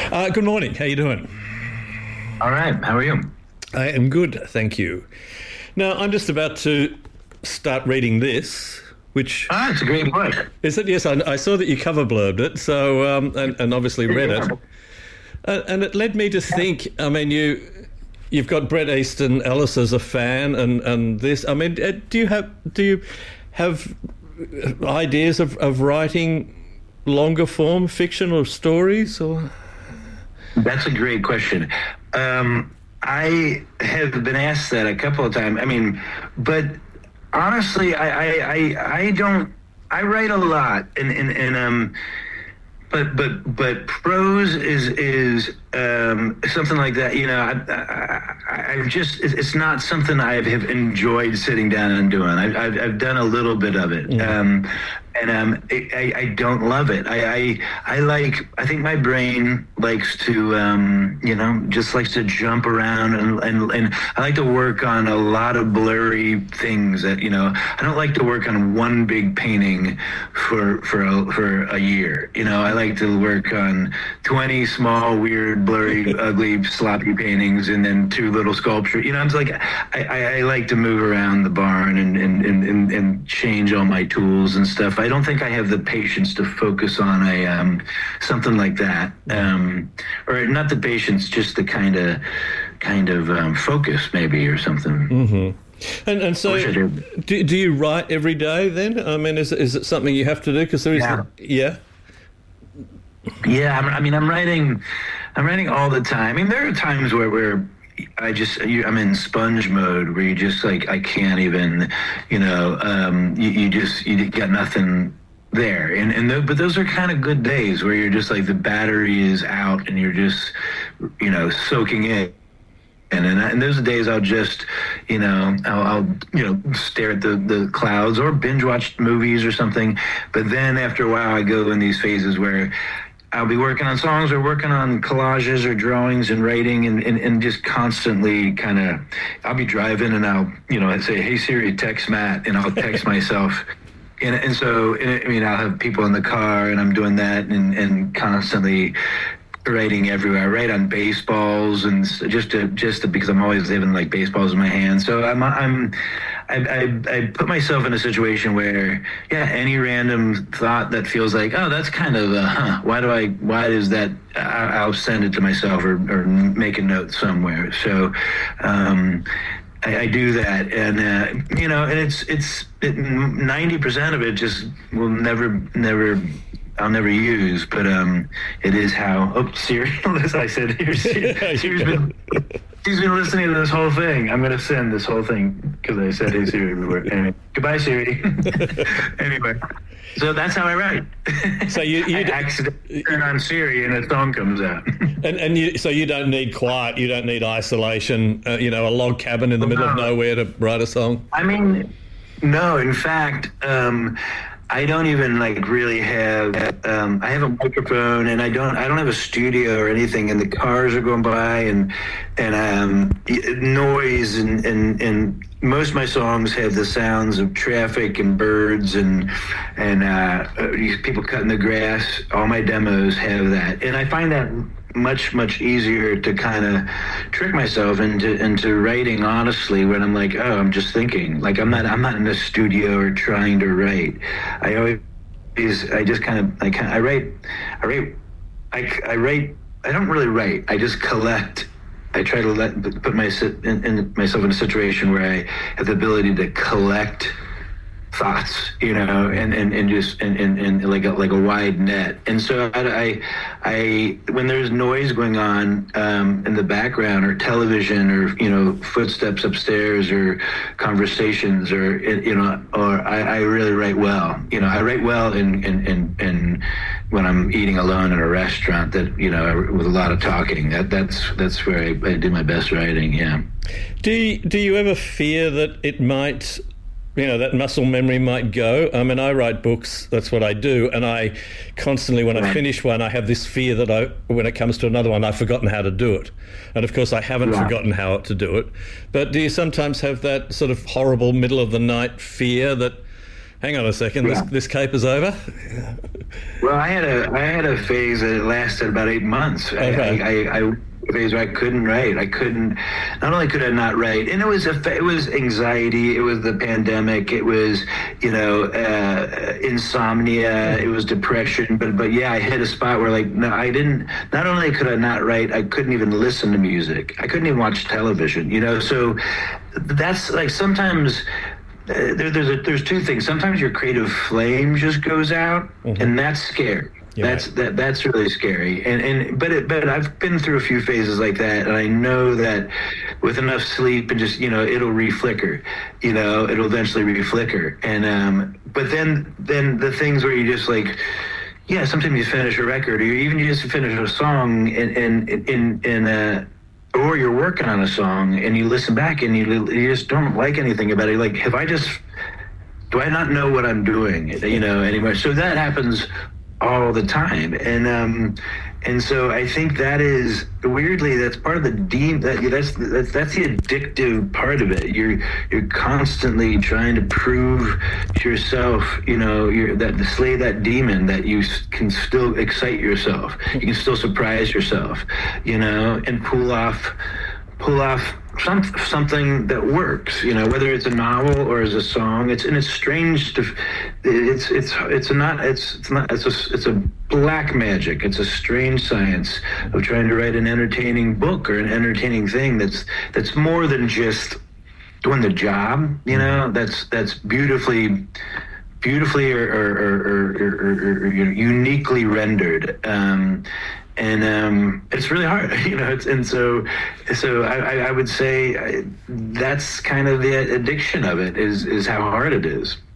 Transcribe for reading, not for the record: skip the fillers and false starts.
Good morning. How you doing? All right. How are you? I am good, thank you. Now, I'm just about to start reading this, which... it's a great book. Is it? Yes, I saw that you cover blurbed it, so and obviously read it. And it led me to think, I mean, you've got Bret Easton Ellis as a fan, and this. I mean, do you have ideas of writing longer form fiction or stories? Or that's a great question. I have been asked that a couple of times. I mean, but honestly, I don't. I write a lot, and but prose is something like that. You know, I just it's not something I have enjoyed sitting down and doing. I've done a little bit of it. Yeah. I don't love it. I think my brain likes to just likes to jump around and I like to work on a lot of blurry things that I don't like to work on one big painting for a year. I like to work on 20 small, weird, blurry, ugly, sloppy paintings and then 2 little sculptures. It's like I like to move around the barn and change all my tools and stuff. I don't think I have the patience to focus on a something like that, or not the patience, just the kind of focus maybe or something. Mm-hmm. And so, do you write every day then? I mean, is it something you have to do? Because there is, yeah. I'm writing all the time. I mean, there are times where I'm in sponge mode where you just like I can't even, you got nothing there, but those are kind of good days where you're just like the battery is out and you're just soaking in. And those days I'll just, I'll stare at the clouds or binge watch movies or something. But then after a while I go in these phases where I'll be working on songs or working on collages or drawings and writing and just constantly I'll be driving and I'll, say, hey Siri, text Matt, and I'll text myself. And so, I'll have people in the car and I'm doing that and constantly writing everywhere. I write on baseballs and just to because I'm always having like baseballs in my hand. So I put myself in a situation where, any random thought that feels like, oh, that's kind of why is that? I'll send it to myself or make a note somewhere. So, I do that, and and it's 90% of it just will never. I'll never use, but it is how. Oh, Siri! I said here. She's been listening to this whole thing. I'm going to send this whole thing because I said hey Siri before. Anyway, goodbye Siri. Anyway, so that's how I write. So I accidentally turn on Siri and a song comes out. So you don't need quiet. You don't need isolation. A log cabin in the middle of nowhere to write a song. I mean, no. In fact. I don't even really have. I have a microphone, and I don't have a studio or anything. And the cars are going by, and noise, and most of my songs have the sounds of traffic and birds and people cutting the grass. All my demos have that, and I find that much easier to kind of trick myself into writing honestly when I'm like, oh, I'm just thinking. Like I'm not in a studio or trying to write. I don't really write. I just collect. I try to put myself in a situation where I have the ability to collect thoughts, and just like a wide net. And so I when there's noise going on in the background or television or footsteps upstairs or conversations or I really write well. I write well in when I'm eating alone in a restaurant that with a lot of talking. That's where I do my best writing. Yeah. Do you ever fear that it might? That muscle memory might go. I mean, I write books, that's what I do, and I constantly, when I finish one, I have this fear that when it comes to another one, I've forgotten how to do it. And of course, I haven't forgotten how to do it. But do you sometimes have that sort of horrible middle of the night fear that hang on a second, this caper's over? Well, I had a phase that lasted about 8 months. Okay. I phase where I couldn't write. Not only could I not write, and it was anxiety, it was the pandemic, it was, insomnia, it was depression, but yeah, I hit a spot where not only could I not write, I couldn't even listen to music. I couldn't even watch television, so that's like sometimes there's two things. Sometimes your creative flame just goes out, and that's scary. Yeah. That's really scary, but I've been through a few phases like that, and I know that with enough sleep and just it'll reflicker, it'll eventually reflicker, and but then the things where you just sometimes you finish a record, or even you just finish a song, or you're working on a song and you listen back and you just don't like anything about it. Like, do I not know what I'm doing, anymore? So that happens all the time, and so I think that is weirdly that's part of the that's the addictive part of it. You're constantly trying to prove to yourself, to slay that demon, that you can still excite yourself, you can still surprise yourself, and pull off something that works, whether it's a novel or as a song. It's strange to, it's a black magic. It's a strange science of trying to write an entertaining book or an entertaining thing that's more than just doing the job. That's beautifully or uniquely rendered. And it's really hard, so I would say that's kind of the addiction of it is how hard it is.